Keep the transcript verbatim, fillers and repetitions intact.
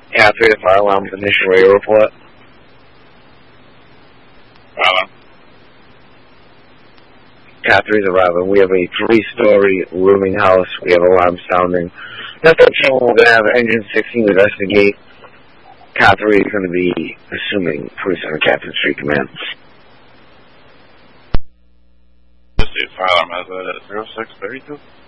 Cat three, the fire alarm with initial radio report. Fire alarm. Cat three is arriving. We have a three-story rooming house. We have alarm sounding. Nothing wrong. We're going to have Engine sixteen investigate. Cat three is going to be assuming police on Captain Street Command. Let's see, fire alarm has a zero six thirty-two.